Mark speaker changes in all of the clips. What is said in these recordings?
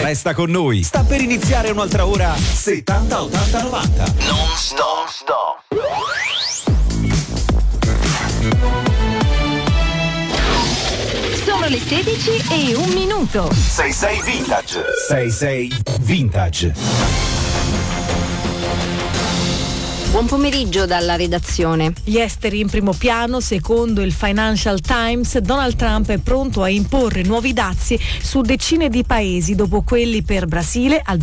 Speaker 1: Resta con noi. Sta per iniziare un'altra ora 70 80 90. Non stop.
Speaker 2: Sono le 16:01.
Speaker 1: 66 Vintage. 66 Vintage.
Speaker 2: Buon pomeriggio dalla redazione.
Speaker 3: Gli esteri in primo piano. Secondo il Financial Times, Donald Trump è pronto a imporre nuovi dazi su decine di paesi, dopo quelli per Brasile al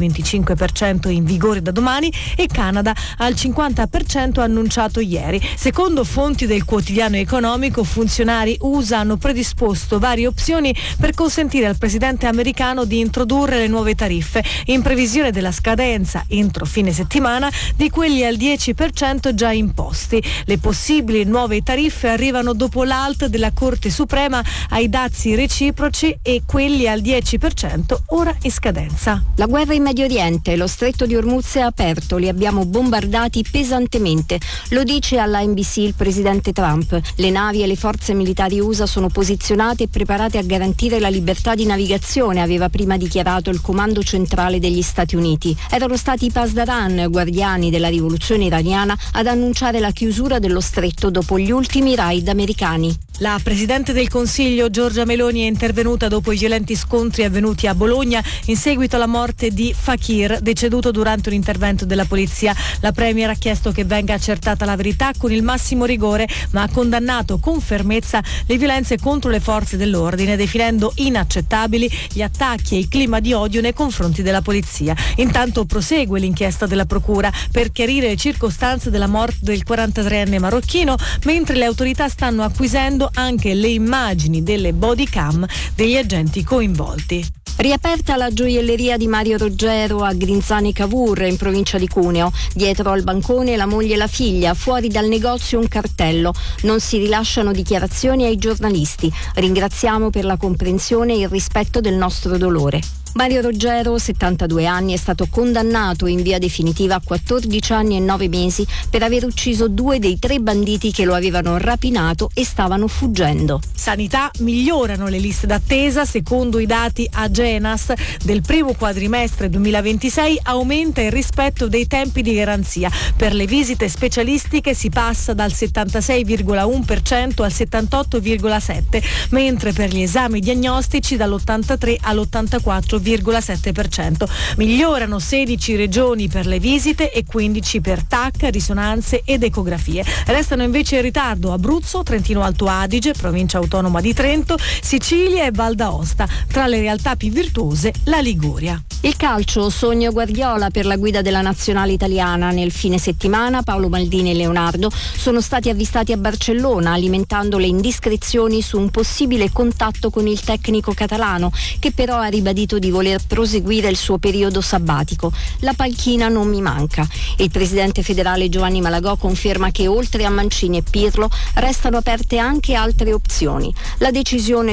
Speaker 3: 25% in vigore da domani e Canada al 50% annunciato ieri. Secondo fonti del quotidiano economico, funzionari USA hanno predisposto varie opzioni per consentire al presidente americano di introdurre le nuove tariffe, in previsione della scadenza entro fine settimana di quelli al 10% già imposti. Le possibili nuove tariffe arrivano dopo l'alt della Corte Suprema ai dazi reciproci e quelli al 10% ora in scadenza.
Speaker 2: La guerra in Medio Oriente, lo stretto di Hormuz è aperto, li abbiamo bombardati pesantemente. Lo dice alla NBC il presidente Trump. Le navi e le forze militari USA sono posizionate e preparate a garantire la libertà di navigazione, aveva prima dichiarato il comando centrale degli Stati Uniti. Erano stati i Pasdaran, guardiani della rivoluzione iraniana, ad annunciare la chiusura dello stretto dopo gli ultimi raid americani.
Speaker 3: La Presidente del Consiglio Giorgia Meloni è intervenuta dopo i violenti scontri avvenuti a Bologna in seguito alla morte di Fakir, deceduto durante un intervento della polizia. La Premier ha chiesto che venga accertata la verità con il massimo rigore, ma ha condannato con fermezza le violenze contro le forze dell'ordine, definendo inaccettabili gli attacchi e il clima di odio nei confronti della polizia. Intanto prosegue l'inchiesta della Procura per chiarire le circostanze della morte del 43enne marocchino, mentre le autorità stanno acquisendo anche le immagini delle body cam degli agenti coinvolti.
Speaker 2: Riaperta la gioielleria di Mario Roggero a Grinzane Cavour, in provincia di Cuneo. Dietro al bancone la moglie e la figlia, fuori dal negozio un cartello. Non si rilasciano dichiarazioni ai giornalisti. Ringraziamo per la comprensione e il rispetto del nostro dolore. Mario Roggero, 72 anni, è stato condannato in via definitiva a 14 anni e 9 mesi per aver ucciso 2 dei 3 banditi che lo avevano rapinato e stavano fuggendo.
Speaker 3: Sanità: migliorano le liste d'attesa. Secondo i dati Agenas del primo quadrimestre 2026 aumenta il rispetto dei tempi di garanzia. Per le visite specialistiche si passa dal 76,1% al 78,7%, mentre per gli esami diagnostici dall'83 all'84,7%. Migliorano 16 regioni per le visite e 15 per TAC, risonanze ed ecografie. Restano invece in ritardo Abruzzo, Trentino Alto Adige, Provincia Autonoma di Trento, Sicilia e Val d'Aosta. Tra le realtà più virtuose la Liguria.
Speaker 2: Il calcio: sogno Guardiola per la guida della nazionale italiana. Nel fine settimana Paolo Maldini e Leonardo sono stati avvistati a Barcellona, alimentando le indiscrezioni su un possibile contatto con il tecnico catalano, che però ha ribadito di voler proseguire il suo periodo sabbatico. La panchina non mi manca. Il presidente federale Giovanni Malagò conferma che oltre a Mancini e Pirlo restano aperte anche altre opzioni. La decisione